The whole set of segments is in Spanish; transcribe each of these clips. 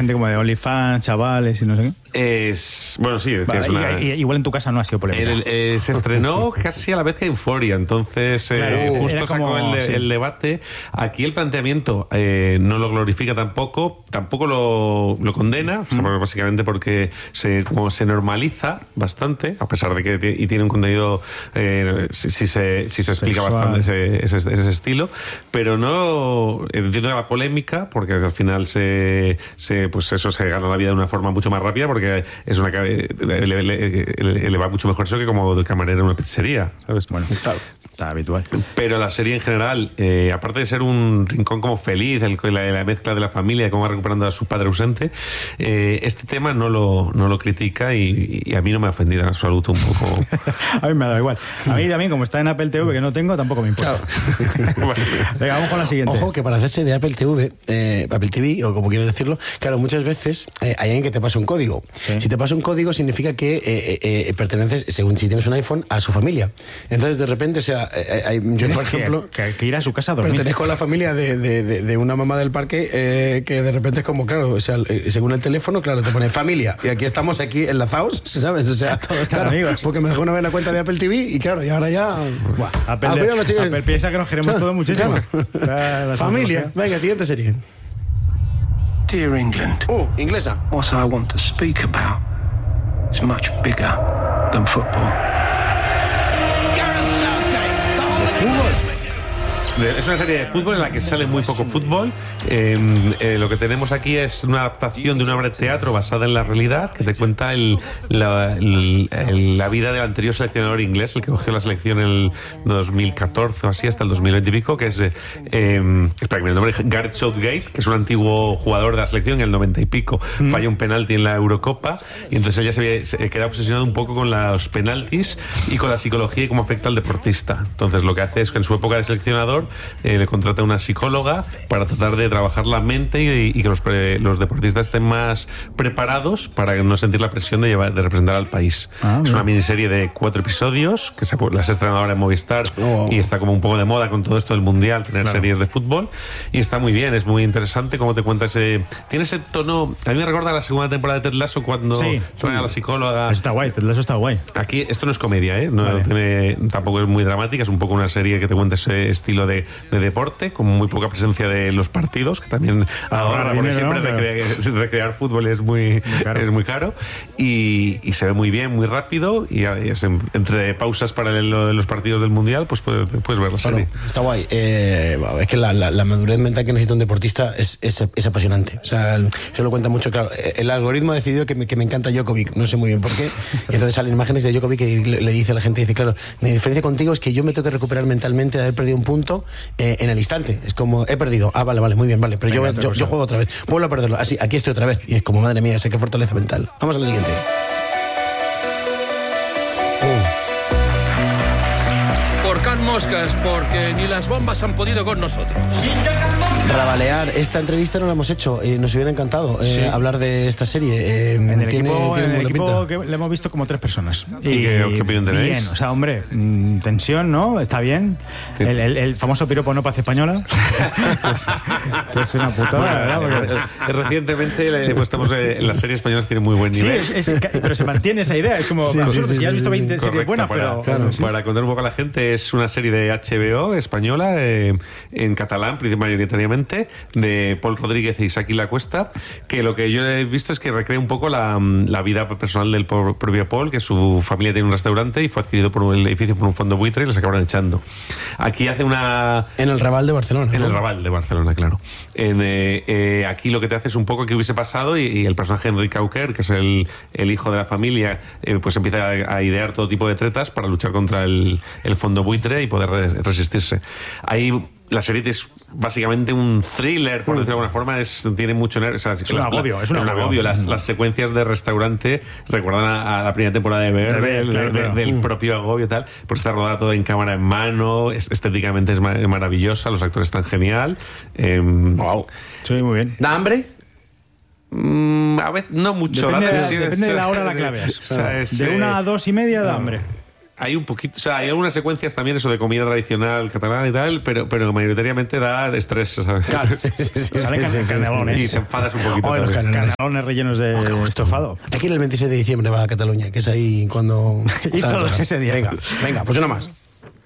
gente como de OnlyFans, chavales y no sé qué. Bueno, sí. Igual en tu casa no ha sido polémica. Se estrenó casi a la vez que Euphoria, entonces justo sacó el debate. Aquí el planteamiento no lo glorifica tampoco lo condena, o sea, básicamente porque se normaliza bastante, a pesar de que tiene un contenido, si se explica bastante ese estilo, pero no entiendo la polémica, porque al final se gana la vida de una forma mucho más rápida, porque le va mucho mejor eso que como de camarera en una pizzería, ¿sabes? Bueno, está habitual. Pero la serie en general, aparte de ser un rincón como feliz, la mezcla de la familia, de cómo va recuperando a su padre ausente, este tema no lo critica y a mí no me ha ofendido en absoluto un poco. A mí me ha dado igual. A mí también, como está en Apple TV, que no tengo, tampoco me importa. Claro. Venga, vamos con la siguiente. Ojo, que para hacerse de Apple TV, o como quieras decirlo, claro, muchas veces hay alguien que te pasa un código. Sí. Si te pasa un código, significa que perteneces, según si tienes un iPhone, a su familia. Entonces, de repente, yo, por ejemplo, que ir a su casa a dormir. Pertenezco a la familia de una mamá del parque que de repente es como, claro, o sea, según el teléfono, claro, te pone familia. Y aquí estamos enlazados, ¿sabes? O sea, todos están amigos. Porque me dejó una vez la cuenta de Apple TV y claro, y ahora ya... Apple piensa que nos queremos todos muchísimo. Familia. Venga, siguiente serie. Dear England. Inglesa. What I want to speak about is much bigger than football. Es una serie de fútbol en la que sale muy poco fútbol. Lo que tenemos aquí es una adaptación de una obra de teatro basada en la realidad que te cuenta la vida del anterior seleccionador inglés, el que cogió la selección en el 2014 o así hasta el 2020 y pico, que es espera que me nombre, Gareth Southgate, que es un antiguo jugador de la selección. En el 90 y pico falla un penalti en la Eurocopa y entonces ella se queda obsesionado un poco con los penaltis y con la psicología y cómo afecta al deportista. Entonces lo que hace es que en su época de seleccionador le contrata a una psicóloga para tratar de trabajar la mente y que los deportistas estén más preparados para no sentir la presión de representar al país. Es una miniserie de 4 episodios que las ha estrenado ahora en Movistar y está como un poco de moda con todo esto del mundial, tener series de fútbol, y está muy bien, es muy interesante cómo te cuenta tiene ese tono. A mí me recuerda a la segunda temporada de Ted Lasso cuando trae a la psicóloga. Está guay, Ted Lasso está guay. Aquí esto no es comedia, tampoco es muy dramática, es un poco una serie que te cuenta ese estilo de deporte, con muy poca presencia de los partidos, que también ahora porque siempre recrear fútbol es muy caro y se ve muy bien, muy rápido, y entre pausas para los partidos del mundial pues puedes ver la serie. Bueno, está guay. Es que la madurez mental que necesita un deportista es apasionante. O sea, se lo cuenta mucho, claro. El algoritmo ha decidido que me encanta Djokovic, no sé muy bien por qué, y entonces salen imágenes de Djokovic y le dice a la gente, dice, claro, mi diferencia contigo es que yo me tengo que recuperar mentalmente de haber perdido un punto en el instante. Es como, he perdido, vale, muy bien, vale, pero yo juego otra vez, vuelvo a perderlo, así, aquí estoy otra vez, y es como, madre mía, sé qué fortaleza mental. Vamos a la siguiente. Por Can Moscas, porque ni las bombas han podido con nosotros. Rabalear, esta entrevista no la hemos hecho, nos hubiera encantado hablar de esta serie. En el equipo que le hemos visto como 3 personas. ¿Y qué opinión tenéis? Bien, o sea, hombre, tensión, ¿no? Está bien. Sí. El famoso piropo no paz española. que es una putada, bueno, ¿verdad? Porque... Recientemente estamos en las series españolas, tienen muy buen nivel. Sí, pero se mantiene esa idea. Es como, si ya has visto 20 series buenas, pero... Para contar un poco a la gente, es una serie de HBO española, en catalán, mayoritariamente, de Pol Rodríguez e Isaki Lacuesta, que lo que yo he visto es que recrea un poco la vida personal del propio Pol, que su familia tiene un restaurante y fue adquirido por el edificio por un fondo buitre y les acabaron echando. Aquí hace una... En el Raval de Barcelona. En el Raval de Barcelona, claro. Aquí lo que te hace es un poco qué hubiese pasado y el personaje Enrique Auquer, que es el hijo de la familia, pues empieza a idear todo tipo de tretas para luchar contra el fondo buitre y poder resistirse. Ahí la serie es básicamente un thriller, por decirlo de alguna forma, tiene mucho nervio. O sea, es un agobio. Las secuencias de restaurante recuerdan a la primera temporada de Beverly, del propio agobio y tal, porque está rodada todo en cámara en mano, estéticamente es maravillosa, los actores están genial. Wow. Sí, muy bien. ¿Da hambre? A veces no mucho. Depende de la hora a la que la veas. De 1 a 2 y media da hambre. hay un poquito, o sea, hay algunas secuencias también eso de comida tradicional catalana y tal, pero mayoritariamente da estrés, ¿sabes? Claro, Salen canelones. Y te enfadas un poquito. Los también. Canelones rellenos de estofado. Hay que ir el 26 de diciembre va a Cataluña, que es ahí cuando... Y todos ese día. Venga, pues una más.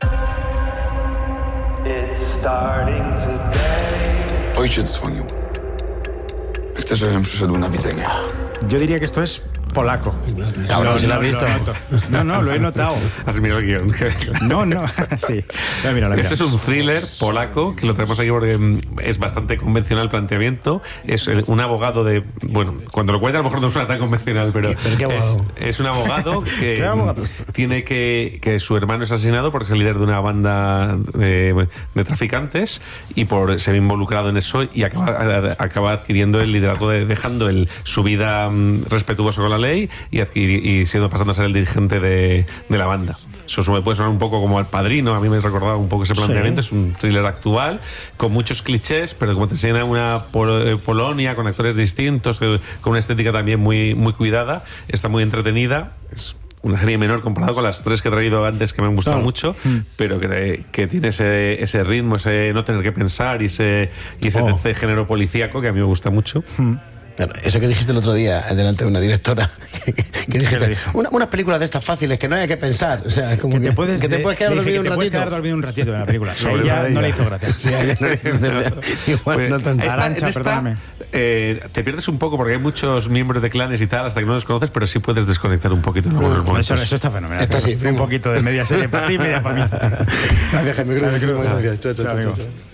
Ojciec dzwonił. Chce, żebym przyszedł na widzenie. Yo diría que esto es polaco. Cabrón, si lo has visto. No, lo he notado. Has mirado el guión. No, sí. Mira. Este es un thriller polaco que lo tenemos aquí porque es bastante convencional el planteamiento. Es un abogado de... Bueno, cuando lo cuenta a lo mejor no suena tan convencional, pero ¿qué abogado? Es un abogado que ¿Qué abogado? tiene que su hermano es asesinado porque es el líder de una banda de traficantes y por ser involucrado en eso y acaba adquiriendo el liderato, dejando su vida respetuosa con la ley y pasando a ser el dirigente de la banda. Eso puede sonar un poco como El Padrino, a mí me recordaba un poco ese planteamiento. Sí. Es un thriller actual con muchos clichés, pero como te enseña una Polonia con actores distintos, con una estética también muy, muy cuidada, está muy entretenida. Es una serie menor comparado con las 3 que he traído antes que me han gustado mucho, pero que tiene ese ritmo, ese no tener que pensar y ese género policíaco que a mí me gusta mucho. Eso que dijiste el otro día delante de una directora, que dijiste, unas películas de estas fáciles que no hay que pensar, o sea, como que te puedes quedar dormido un ratito. Puedes quedar dormido un ratito en la película. Ella no le hizo gracia. Sí, igual pues, no tanto. Arancha, perdóname. Te pierdes un poco porque hay muchos miembros de clanes y tal hasta que no los conoces, pero sí puedes desconectar un poquito. Eso está fenomenal. Está así, un poquito de media serie para ti y media para mí. Gracias, Jaime. Gracias. Chao.